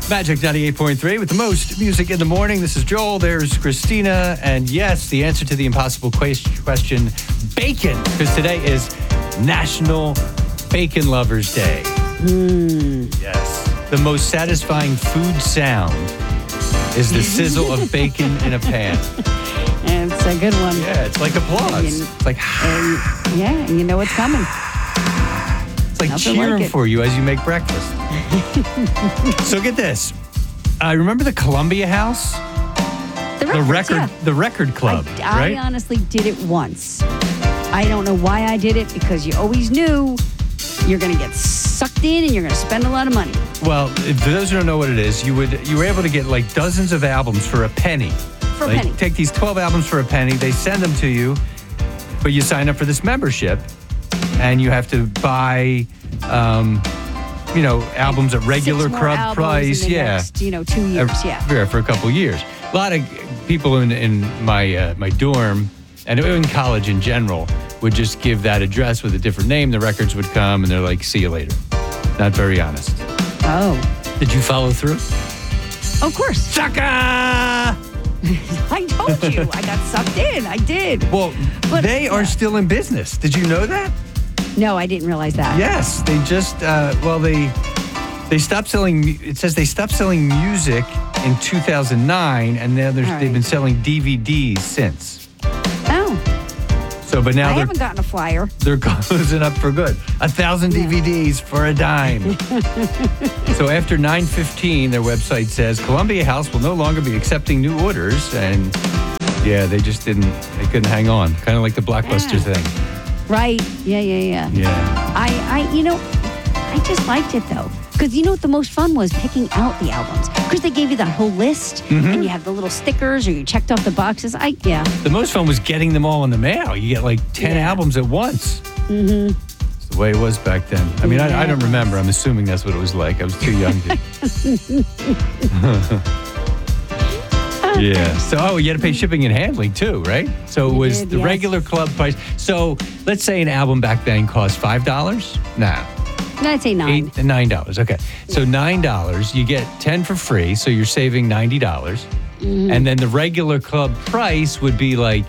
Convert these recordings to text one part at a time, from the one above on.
Magic 98.3 with the most music in the morning. This is Joel. There's Christina. And yes, the answer to the impossible question, bacon. Because today is National Bacon Lovers Day. Yes. The most satisfying food sound is the sizzle of bacon in a pan. It's a good one. Yeah, it's like applause. It's like, yeah, you know what's coming. It's like cheering for you as you make breakfast. So get this. I remember the Columbia House? The record club, right? I honestly did it once. I don't know why I did it, because you always knew you're going to get sucked in and you're going to spend a lot of money. Well, for those who don't know what it is, you were able to get like dozens of albums for a penny. For a penny. Take these 12 albums for a penny. They send them to you, but you sign up for this membership, and you have to buy, albums at regular club price. In the next, 2 years. Yeah, for a couple years. A lot of people in my dorm and in college in general would just give that address with a different name. The records would come, and they're like, "See you later." Not very honest. Oh. Did you follow through? Of course. Sucker! I told you. I got sucked in. I did. Well, they are still in business. Did you know that? No, I didn't realize that. Yes. They just, they stopped selling, it says they stopped selling music in 2009, and now they've been selling DVDs since. Oh. So, but now I haven't gotten a flyer. They're closing up for good. 1,000 DVDs for a dime. So after 9/15, their website says Columbia House will no longer be accepting new orders, and they just they couldn't hang on. Kind of like the Blockbuster thing. Right. Yeah. Yeah. I just liked it though. Because you know what the most fun was? Picking out the albums. Because they gave you that whole list, and you have the little stickers, or you checked off the boxes. The most fun was getting them all in the mail. You get like 10 albums at once. Mm-hmm. It's the way it was back then. I mean, I don't remember. I'm assuming that's what it was like. I was too young to. Yeah. So, you had to pay shipping and handling too, right? So it was the regular club price. So let's say an album back then cost $5. Nah. I'd say $9. $9. Okay. So $9, you get 10 for free. So you're saving $90. Mm-hmm. And then the regular club price would be like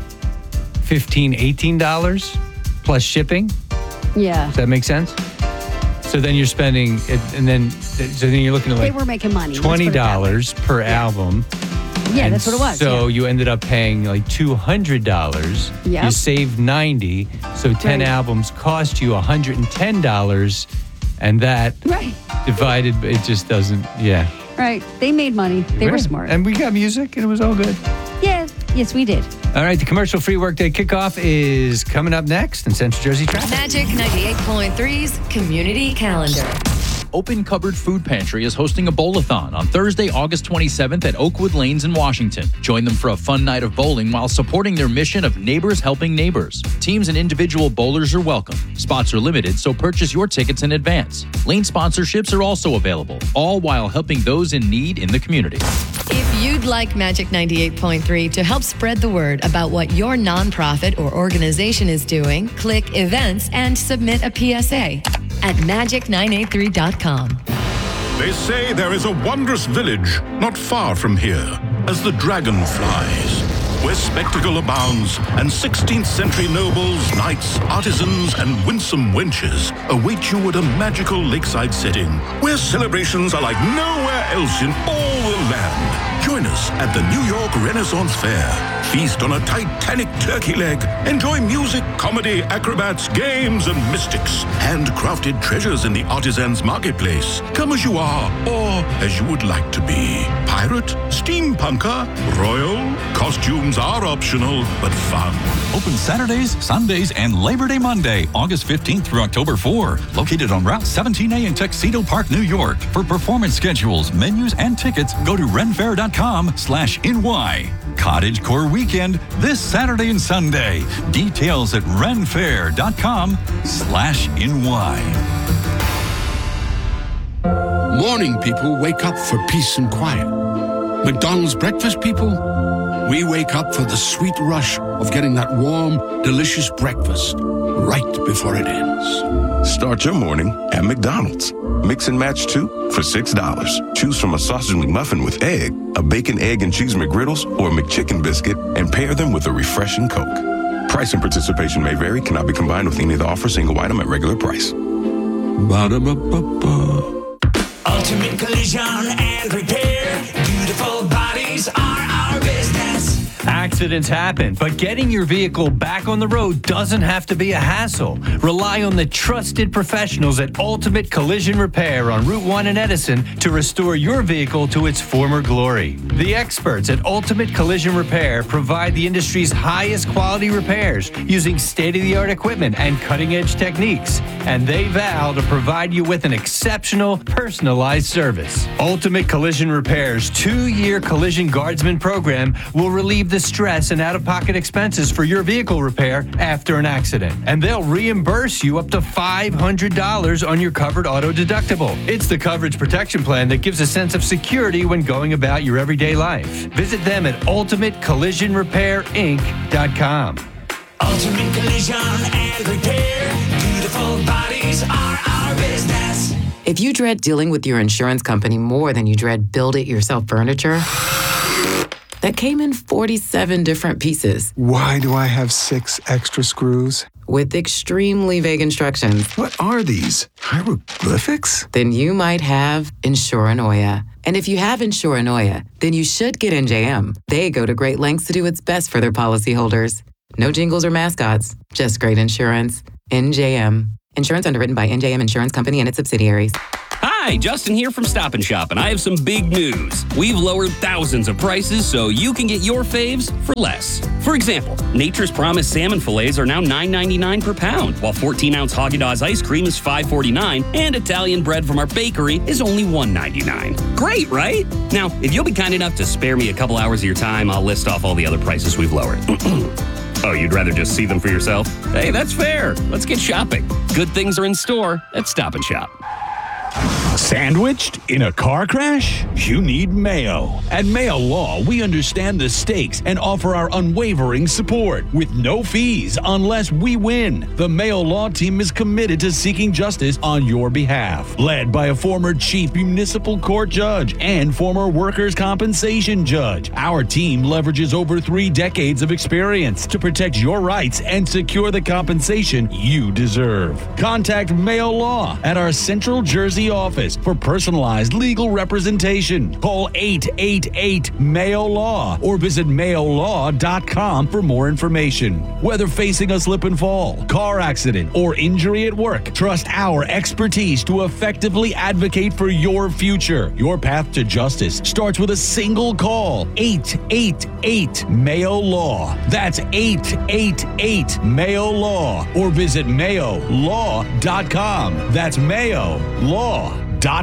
$15, $18 plus shipping. Yeah. Does that make sense? So then you're spending, and then you're looking at like they were making money. $20 per album. Yeah, that's what it was. So you ended up paying like $200. Yep. You saved $90. So 10 albums cost you $110. And that divided, it just doesn't, Right. They made money. They were smart. And we got music, and it was all good. Yeah. Yes, we did. All right, the commercial-free workday kickoff is coming up next in Central Jersey Traffic. Magic 98.3's Community Calendar. Open Cupboard Food Pantry is hosting a bowl-a-thon on Thursday, August 27th at Oakwood Lanes in Washington. Join them for a fun night of bowling while supporting their mission of neighbors helping neighbors. Teams and individual bowlers are welcome. Spots are limited, so purchase your tickets in advance. Lane sponsorships are also available, all while helping those in need in the community. If you'd like Magic 98.3 to help spread the word about what your nonprofit or organization is doing, click Events and submit a PSA at magic983.com. They say there is a wondrous village not far from here, as the dragon flies, where spectacle abounds, and 16th century nobles, knights, artisans, and winsome wenches await you at a magical lakeside setting, where celebrations are like nowhere else in all the land. Join us at the New York Renaissance Fair. Feast on a Titanic turkey leg. Enjoy music, comedy, acrobats, games, and mystics. Handcrafted treasures in the artisans' marketplace. Come as you are, or as you would like to be. Pirate, steampunker, royal. Costumes are optional, but fun. Open Saturdays, Sundays, and Labor Day Monday, August 15th through October 4. Located on Route 17A in Tuxedo Park, New York. For performance schedules, menus, and tickets, go to renfair.com/NY. Cottagecore Weekend this Saturday and Sunday. Details at renfair.com/NY. Morning people wake up for peace and quiet. McDonald's breakfast people, we wake up for the sweet rush of getting that warm, delicious breakfast right before it ends. Start your morning at McDonald's. Mix and match 2 for $6. Choose from a sausage McMuffin with egg, a bacon, egg, and cheese McGriddles, or a McChicken biscuit, and pair them with a refreshing Coke. Price and participation may vary, cannot be combined with any of the offer, single item at regular price. Ba-da-ba-ba-ba. Ultimate Collision and Repair. Beautiful bodies are our business. Accidents happen, but getting your vehicle back on the road doesn't have to be a hassle. Rely on the trusted professionals at Ultimate Collision Repair on Route 1 in Edison to restore your vehicle to its former glory. The experts at Ultimate Collision Repair provide the industry's highest quality repairs using state-of-the-art equipment and cutting-edge techniques. And they vow to provide you with an exceptional, personalized service. Ultimate Collision Repair's 2-year Collision Guardsman program will relieve the stress and out-of-pocket expenses for your vehicle repair after an accident. And they'll reimburse you up to $500 on your covered auto deductible. It's the coverage protection plan that gives a sense of security when going about your everyday life. Visit them at ultimatecollisionrepairinc.com. Ultimate Collision and Repair. Beautiful bodies are our business. If you dread dealing with your insurance company more than you dread build-it-yourself furniture, that came in 47 different pieces. Why do I have 6 extra screws? With extremely vague instructions. What are these? Hieroglyphics? Then you might have Insuranoia. And if you have Insuranoia, then you should get NJM. They go to great lengths to do what's best for their policyholders. No jingles or mascots, just great insurance. NJM. Insurance underwritten by NJM Insurance Company and its subsidiaries. Hi, Justin here from Stop and Shop, and I have some big news. We've lowered thousands of prices so you can get your faves for less. For example, Nature's Promise salmon fillets are now $9.99 per pound, while 14-ounce Haagen-Dazs ice cream is $5.49, and Italian bread from our bakery is only $1.99. Great, right? Now, if you'll be kind enough to spare me a couple hours of your time, I'll list off all the other prices we've lowered. Oh, you'd rather just see them for yourself? Hey, that's fair. Let's get shopping. Good things are in store at Stop and Shop. Sandwiched in a car crash? You need Mayo. At Mayo Law, we understand the stakes and offer our unwavering support with no fees unless we win. The Mayo Law team is committed to seeking justice on your behalf. Led by a former chief municipal court judge and former workers' compensation judge, our team leverages over 3 decades of experience to protect your rights and secure the compensation you deserve. Contact Mayo Law at our Central Jersey office for personalized legal representation. Call 888-MAYO-LAW or visit mayolaw.com for more information. Whether facing a slip and fall, car accident, or injury at work, trust our expertise to effectively advocate for your future. Your path to justice starts with a single call. 888-MAYO-LAW. That's 888-MAYO-LAW or visit mayolaw.com. That's mayolaw.com.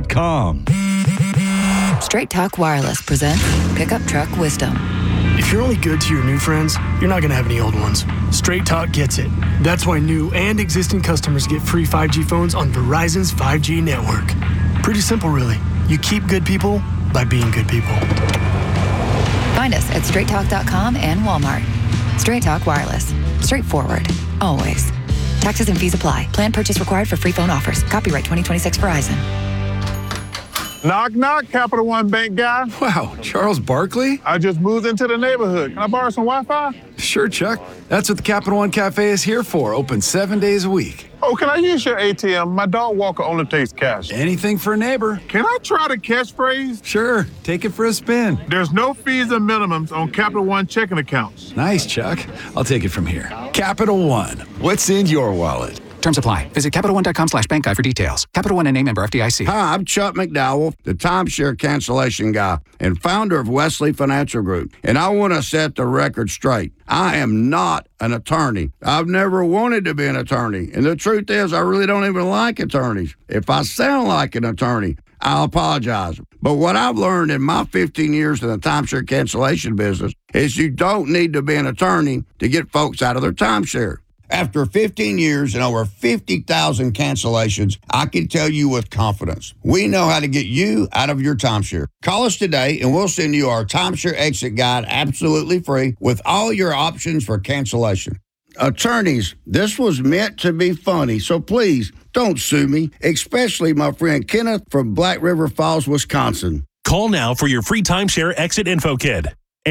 Straight Talk Wireless presents Pickup Truck Wisdom. If you're only good to your new friends, you're not going to have any old ones. Straight Talk gets it. That's why new and existing customers get free 5G phones on Verizon's 5G network. Pretty simple, really. You keep good people by being good people. Find us at straighttalk.com and Walmart. Straight Talk Wireless. Straightforward. Always. Taxes and fees apply. Plan purchase required for free phone offers. Copyright 2026 Verizon. Knock, knock, Capital One Bank guy. Wow, Charles Barkley? I just moved into the neighborhood. Can I borrow some Wi-Fi? Sure, Chuck. That's what the Capital One Cafe is here for. Open 7 days a week. Oh, can I use your ATM? My dog walker only takes cash. Anything for a neighbor. Can I try the catchphrase? Sure. Take it for a spin. There's no fees and minimums on Capital One checking accounts. Nice, Chuck. I'll take it from here. Capital One. What's in your wallet? Terms apply. Visit CapitalOne.com/bankguide for details. Capital One and name member FDIC. Hi, I'm Chuck McDowell, the timeshare cancellation guy and founder of Wesley Financial Group. And I want to set the record straight. I am not an attorney. I've never wanted to be an attorney. And the truth is, I really don't even like attorneys. If I sound like an attorney, I'll apologize. But what I've learned in my 15 years in the timeshare cancellation business is you don't need to be an attorney to get folks out of their timeshare. After 15 years and over 50,000 cancellations, I can tell you with confidence, we know how to get you out of your timeshare. Call us today and we'll send you our timeshare exit guide absolutely free with all your options for cancellation. Attorneys, this was meant to be funny, so please don't sue me, especially my friend Kenneth from Black River Falls, Wisconsin. Call now for your free timeshare exit info kit.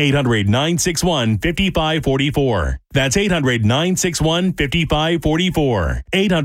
800-961-5544. That's 800-961-5544.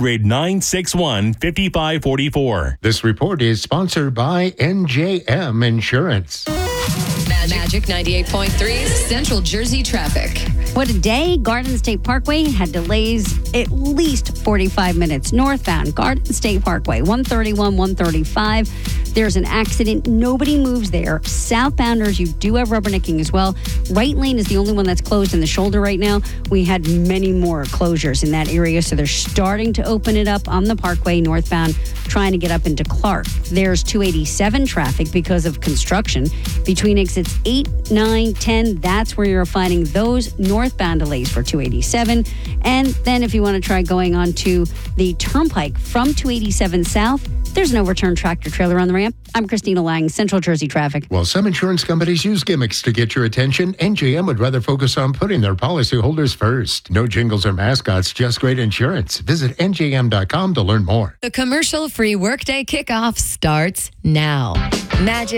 800-961-5544. This report is sponsored by NJM Insurance. Magic 98.3 Central Jersey traffic. What a day. Garden State Parkway had delays at least 45 minutes. Northbound, Garden State Parkway, 131, 135. There's an accident. Nobody moves there. Southbounders, you do have rubbernecking as well. Right lane is the only one that's closed in the shoulder right now. We had many more closures in that area, so they're starting to open it up on the Parkway northbound, trying to get up into Clark. There's 287 traffic because of construction. Between exits 8, 9, 10, that's where you're finding those northbound delays for 287. And then if you want to try going on to the Turnpike from 287 south, there's no return tractor trailer on the ramp. I'm Christina Lang, Central Jersey Traffic. While some insurance companies use gimmicks to get your attention, NJM would rather focus on putting their policyholders first. No jingles or mascots, just great insurance. Visit njm.com to learn more. The commercial-free workday kickoff starts now. Magic